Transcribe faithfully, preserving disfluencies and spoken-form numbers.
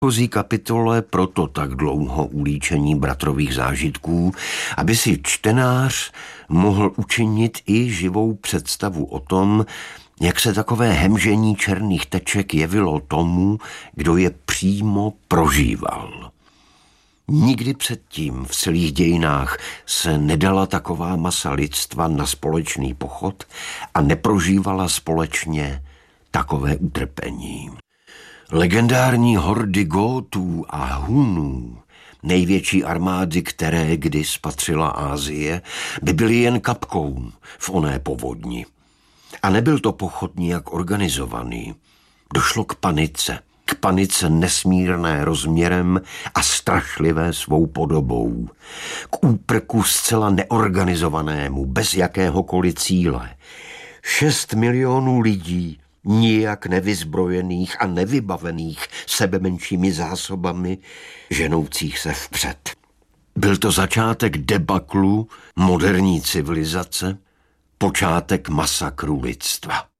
Pozí kapitole proto tak dlouho ulíčení bratrových zážitků, aby si čtenář mohl učinit i živou představu o tom, jak se takové hemžení černých teček jevilo tomu, kdo je přímo prožíval. Nikdy předtím v celých dějinách se nedala taková masa lidstva na společný pochod a neprožívala společně takové utrpení. Legendární hordy Gótů a Hunů, největší armády, které kdy spatřila Asie, by byly jen kapkou v oné povodni. A nebyl to pochod nijak organizovaný. Došlo k panice. K panice nesmírné rozměrem a strašlivé svou podobou. K úprku zcela neorganizovanému, bez jakéhokoliv cíle. Šest milionů lidí, nijak nevyzbrojených a nevybavených sebemenšími zásobami, ženoucích se vpřed. Byl to začátek debaklu moderní civilizace, počátek masakru lidstva.